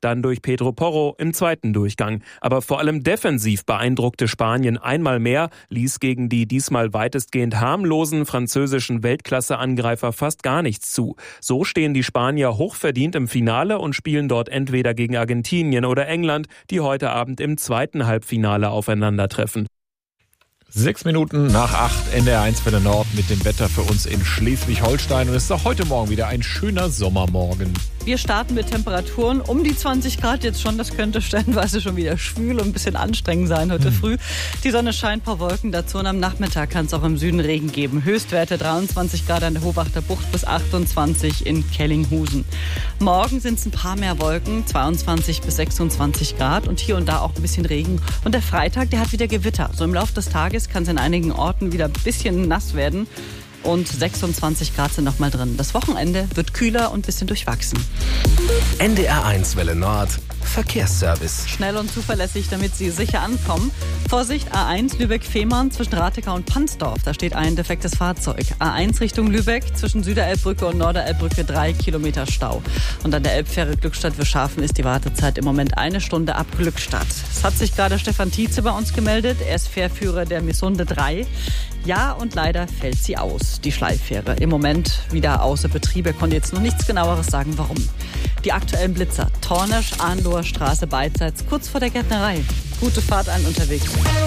dann durch Pedro Porro im zweiten Durchgang. Aber vor allem defensiv beeindruckte Spanien einmal mehr, ließ gegen die diesmal weitestgehend harmlosen französischen Weltklasse-Angreifer fast gar nichts zu. So stehen die Spanier hochverdient im Finale und spielen dort entweder gegen Argentinien oder England, die heute Abend im zweiten Halbfinale aufeinandertreffen. 6 Minuten nach 8, NDR1 Welle Nord mit dem Wetter für uns in Schleswig-Holstein. Und es ist auch heute Morgen wieder ein schöner Sommermorgen. Wir starten mit Temperaturen um die 20 Grad jetzt schon. Das könnte stellenweise schon wieder schwül und ein bisschen anstrengend sein heute früh. Die Sonne scheint, ein paar Wolken dazu und am Nachmittag kann es auch im Süden Regen geben. Höchstwerte 23 Grad an der Hobachter Bucht bis 28 in Kellinghausen. Morgen sind es ein paar mehr Wolken, 22 bis 26 Grad und hier und da auch ein bisschen Regen. Und der Freitag, der hat wieder Gewitter. So im Laufe des Tages kann es in einigen Orten wieder ein bisschen nass werden. Und 26 Grad sind noch mal drin. Das Wochenende wird kühler und ein bisschen durchwachsen. NDR1 Welle Nord, Verkehrsservice. Schnell und zuverlässig, damit Sie sicher ankommen. Vorsicht, A1 Lübeck-Fehmarn zwischen Ratekau und Pansdorf. Da steht ein defektes Fahrzeug. A1 Richtung Lübeck zwischen Süderelbbrücke und Norderelbbrücke 3 Kilometer Stau. Und an der Elbfähre Glückstadt-Wirschhafen ist die Wartezeit im Moment 1 Stunde ab Glückstadt. Es hat sich gerade Stefan Tietze bei uns gemeldet. Er ist Fährführer der Missunde 3. Ja, und leider fällt sie aus, die Schleiffähre. Im Moment wieder außer Betrieb. Er konnte jetzt noch nichts Genaueres sagen, warum. Die aktuellen Blitzer. Tornesch, Arnloher Straße beidseits, kurz vor der Gärtnerei. Gute Fahrt an unterwegs.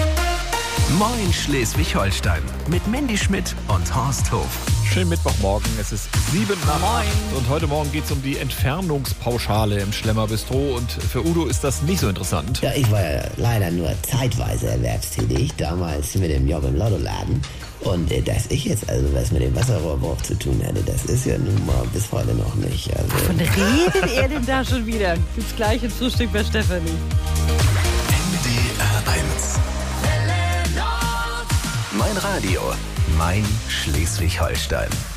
Moin Schleswig-Holstein mit Mandy Schmidt und Horst Hof. Schönen Mittwochmorgen, es ist 7 nach 8 und heute Morgen geht es um die Entfernungspauschale im Schlemmer Bistro und für Udo ist das nicht so interessant. Ja, ich war ja leider nur zeitweise erwerbstätig, damals mit dem Job im Lottoladen. Und dass ich jetzt also was mit dem Wasserrohrbruch zu tun hätte, das ist ja nun mal bis heute noch nicht. Also. Von redet er denn da schon wieder? Gibt's gleich ein Frühstück bei Stefanie. NDR1. Mein Radio, mein Schleswig-Holstein.